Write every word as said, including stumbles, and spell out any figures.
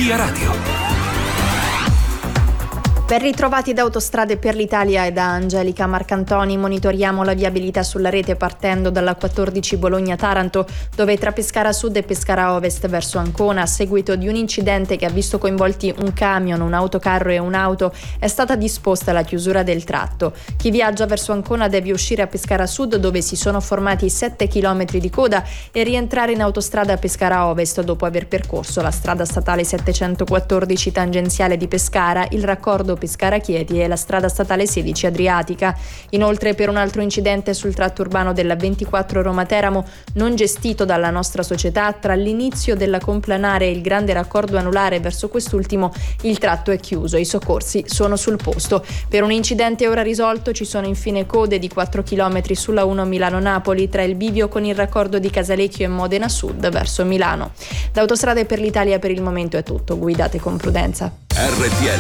Via Radio. Ben ritrovati da Autostrade per l'Italia e da Angelica Marcantoni. Monitoriamo la viabilità sulla rete partendo dalla quattordici Bologna-Taranto, dove tra Pescara Sud e Pescara Ovest verso Ancona, a seguito di un incidente che ha visto coinvolti un camion, un autocarro e un'auto, è stata disposta la chiusura del tratto. Chi viaggia verso Ancona deve uscire a Pescara Sud, dove si sono formati sette chilometri di coda, e rientrare in autostrada a Pescara Ovest dopo aver percorso la strada statale settecentoquattordici tangenziale di Pescara, il raccordo Pescara Chieti e la strada statale sedici Adriatica. Inoltre, per un altro incidente sul tratto urbano della ventiquattro Roma-Teramo, non gestito dalla nostra società, tra l'inizio della complanare e il grande raccordo anulare verso quest'ultimo, il tratto è chiuso. I soccorsi sono sul posto. Per un incidente ora risolto ci sono infine code di quattro chilometri sulla uno Milano-Napoli, tra il bivio con il raccordo di Casalecchio e Modena Sud verso Milano. Da Autostrade per l'Italia per il momento è tutto. Guidate con prudenza. R T